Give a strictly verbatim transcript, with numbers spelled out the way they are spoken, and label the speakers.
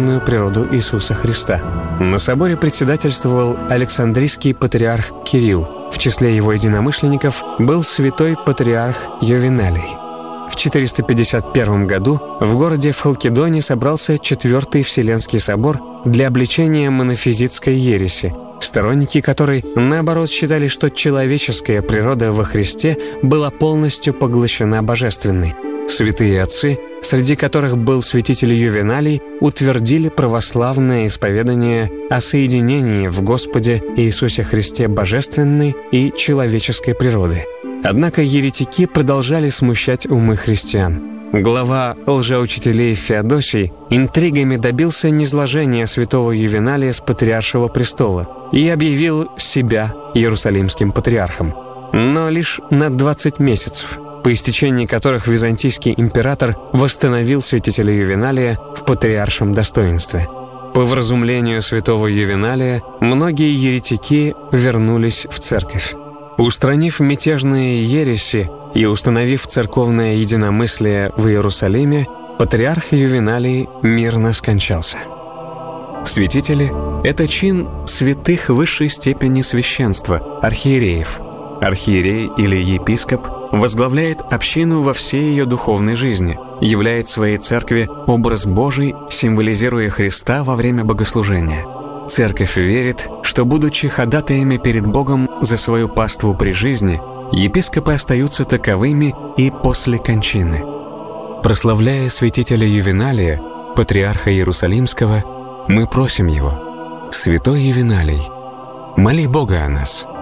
Speaker 1: природу Иисуса Христа. На соборе председательствовал Александрийский патриарх Кирилл. В числе его единомышленников был святой патриарх Ювеналий. В четыреста пятьдесят первом году в городе в Халкидоне собрался Четвертый Вселенский собор для обличения монофизитской ереси, сторонники которой, наоборот, считали, что человеческая природа во Христе была полностью поглощена божественной. Святые отцы, среди которых был святитель Ювеналий, утвердили православное исповедание о соединении в Господе Иисусе Христе божественной и человеческой природы. Однако еретики продолжали смущать умы христиан. Глава лжеучителей Феодосий интригами добился низложения святого Ювеналия с патриаршего престола и объявил себя иерусалимским патриархом. Но лишь на двадцать месяцев, по истечении которых византийский император восстановил святителя Ювеналия в патриаршем достоинстве. По вразумлению святого Ювеналия многие еретики вернулись в церковь. Устранив мятежные ереси и установив церковное единомыслие в Иерусалиме, патриарх Ювеналий мирно скончался. Святители — это чин святых высшей степени священства, архиереев. Архиерей или епископ возглавляет общину во всей ее духовной жизни, являет своей церкви образ Божий, символизируя Христа во время богослужения. Церковь верит, что, будучи ходатаями перед Богом за свою паству при жизни, епископы остаются таковыми и после кончины. Прославляя святителя Ювеналия, патриарха Иерусалимского, мы просим его: «Святой Ювеналий, моли Бога о нас».